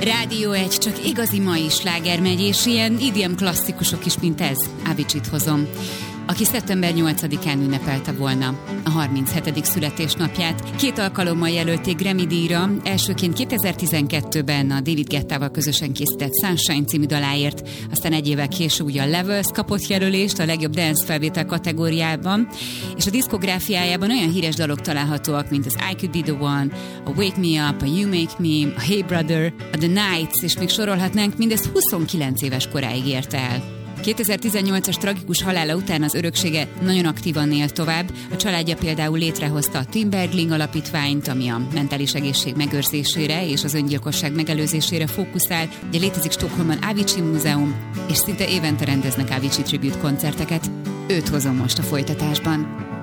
Rádió 1, csak igazi mai sláger megy, és ilyen idiom klasszikusok is, mint ez. Avicii-t hozom, aki szeptember 8-án ünnepelte volna a 37. születésnapját. 2 alkalommal jelölték Grammy-díjra, elsőként 2012-ben a David Guettával közösen készített Sunshine című daláért, aztán egy évvel később ugye a Levels kapott jelölést a legjobb dance felvétel kategóriában, és a diszkográfiájában olyan híres dalok találhatóak, mint az I Could Be The One, a Wake Me Up, a You Make Me, a Hey Brother, a The Nights, és még sorolhatnánk, mindezt 29 éves koráig érte el. 2018-as tragikus halála után az öröksége nagyon aktívan él tovább. A családja például létrehozta a Tim Bergling alapítványt, ami a mentális egészség megőrzésére és az öngyilkosság megelőzésére fókuszál. Ugye létezik Stockholmban Avicii Múzeum, és szinte évente rendeznek Avicii tribute koncerteket. Őt hozom most a folytatásban.